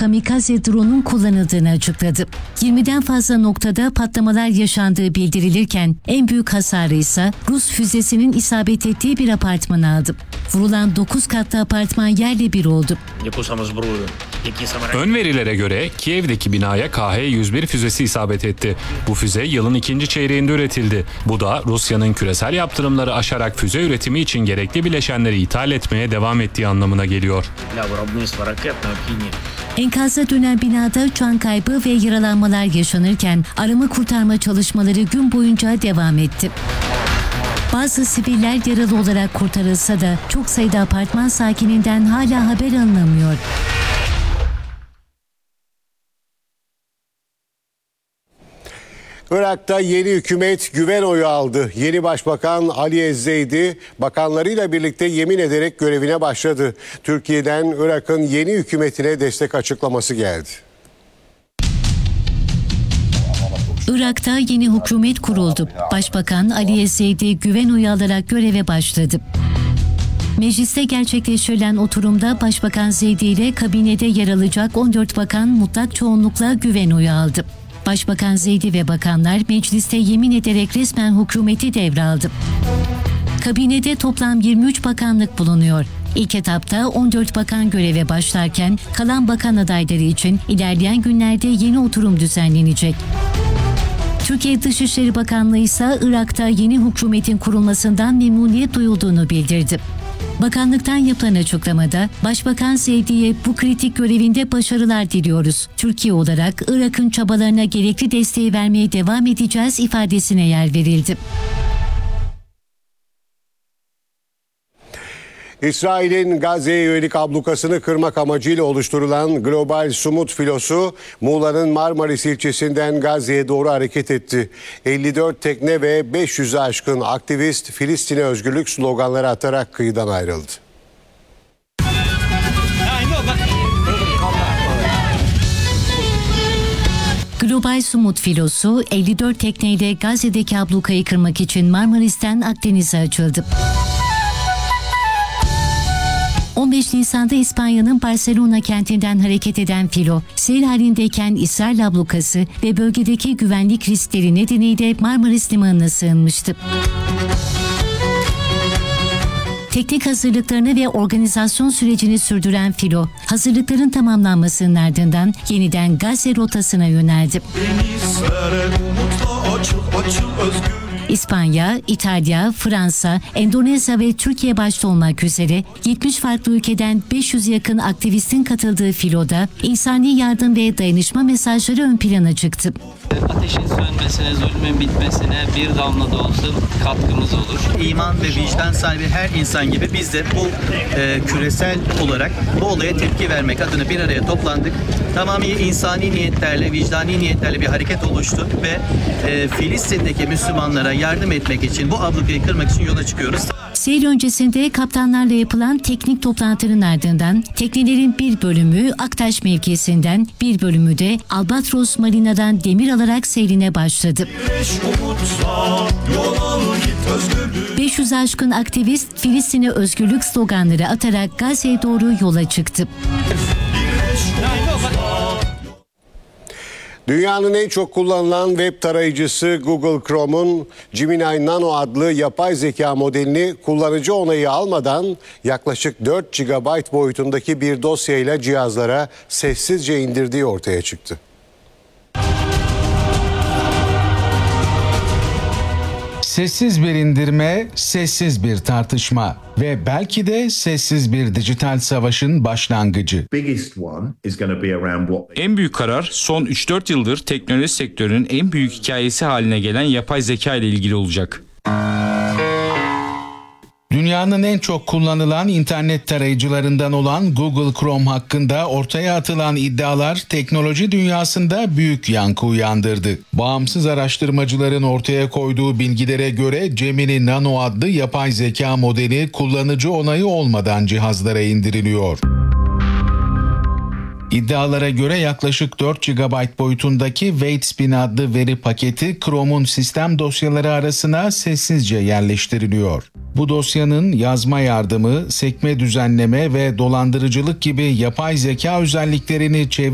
kamikaze drone'un kullanıldığını açıkladı. 20'den fazla noktada patlamalar yaşandığı bildirilirken en büyük hasarı ise Rus füzesinin isabet ettiği bir apartman aldı. Vurulan 9 katlı apartman yerle bir oldu. Ön verilere göre Kiev'deki binaya KH-101 füzesi isabet etti. Bu füze yılın ikinci çeyreğinde üretildi. Bu da Rusya'nın küresel yaptırımları aşarak füze üretimi için gerekli bileşenleri ithal etmeye devam ettiği anlamına geliyor. Enkaza dönen binada can kaybı ve yaralanmalar yaşanırken arama kurtarma çalışmaları gün boyunca devam etti. Bazı siviller yaralı olarak kurtarılsa da çok sayıda apartman sakininden hala haber alınamıyor. Irak'ta yeni hükümet güven oyu aldı. Yeni Başbakan Ali Ezzeydi bakanlarıyla birlikte yemin ederek görevine başladı. Türkiye'den Irak'ın yeni hükümetine destek açıklaması geldi. Irak'ta yeni hükümet kuruldu. Başbakan Ali Ezzeydi güven oyu alarak göreve başladı. Mecliste gerçekleştirilen oturumda Başbakan Zeydi ile kabinede yer alacak 14 bakan mutlak çoğunlukla güven oyu aldı. Başbakan Zeydi ve bakanlar mecliste yemin ederek resmen hükümeti devraldı. Kabinede toplam 23 bakanlık bulunuyor. İlk etapta 14 bakan göreve başlarken kalan bakan adayları için ilerleyen günlerde yeni oturum düzenlenecek. Türkiye Dışişleri Bakanlığı ise Irak'ta yeni hükümetin kurulmasından memnuniyet duyulduğunu bildirdi. Bakanlıktan yapılan açıklamada Başbakan Zeydi'ye bu kritik görevinde başarılar diliyoruz. Türkiye olarak Irak'ın çabalarına gerekli desteği vermeye devam edeceğiz ifadesine yer verildi. İsrail'in Gazze'ye yönelik ablukasını kırmak amacıyla oluşturulan Global Sumut filosu Muğla'nın Marmaris ilçesinden Gazze'ye doğru hareket etti. 54 tekne ve 500'ü aşkın aktivist Filistin'e özgürlük sloganları atarak kıyıdan ayrıldı. Global Sumut filosu 54 tekneyle Gazze'deki ablukayı kırmak için Marmaris'ten Akdeniz'e açıldı. 15 Nisan'da İspanya'nın Barcelona kentinden hareket eden filo, seyir halindeyken İsrail ablukası ve bölgedeki güvenlik riskleri nedeniyle Marmaris Limanı'na sığınmıştı. Teknik hazırlıklarını ve organizasyon sürecini sürdüren filo, hazırlıkların tamamlanmasının ardından yeniden Gazze rotasına yöneldi. İspanya, İtalya, Fransa, Endonezya ve Türkiye başta olmak üzere 70 farklı ülkeden 500 yakın aktivistin katıldığı filoda insani yardım ve dayanışma mesajları ön plana çıktı. Ateşin sönmesine, zulmün bitmesine bir damla da olsun katkımız olur. İman ve vicdan sahibi her insan gibi biz de bu küresel olarak bu olaya tepki vermek adına bir araya toplandık. Tamamıyla insani niyetlerle, vicdani niyetlerle bir hareket oluştu ve Filistin'deki Müslümanlara yardım etmek için, bu ablukayı kırmak için yola çıkıyoruz. Seyir öncesinde kaptanlarla yapılan teknik toplantının ardından teknelerin bir bölümü Aktaş mevkisinden, bir bölümü de Albatros Marina'dan demir alarak seyrine başladı. 500 aşkın aktivist Filistin'e özgürlük sloganları atarak Gazze'ye doğru yola çıktı. Dünyanın en çok kullanılan web tarayıcısı Google Chrome'un Gemini Nano adlı yapay zeka modelini kullanıcı onayı almadan yaklaşık 4 GB boyutundaki bir dosyayla cihazlara sessizce indirdiği ortaya çıktı. Sessiz bir indirme, sessiz bir tartışma ve belki de sessiz bir dijital savaşın başlangıcı. En büyük karar son 3-4 yıldır teknoloji sektörünün en büyük hikayesi haline gelen yapay zeka ile ilgili olacak. Dünyanın en çok kullanılan internet tarayıcılarından olan Google Chrome hakkında ortaya atılan iddialar teknoloji dünyasında büyük yankı uyandırdı. Bağımsız araştırmacıların ortaya koyduğu bilgilere göre Gemini Nano adlı yapay zeka modeli kullanıcı onayı olmadan cihazlara indiriliyor. İddialara göre yaklaşık 4 GB boyutundaki Waitspin adlı veri paketi Chrome'un sistem dosyaları arasına sessizce yerleştiriliyor. Bu dosyanın yazma yardımı, sekme düzenleme ve dolandırıcılık gibi yapay zeka özelliklerini